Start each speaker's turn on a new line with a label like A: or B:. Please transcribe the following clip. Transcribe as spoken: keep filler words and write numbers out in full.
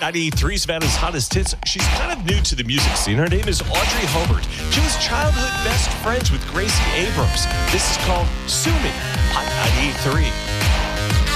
A: ninety-three, Savannah's hottest hits. She's kind of new to the music scene. Her name is Audrey Hobart. She was childhood best friends with Gracie Abrams. This is called Sue Me, Hot ninety-three.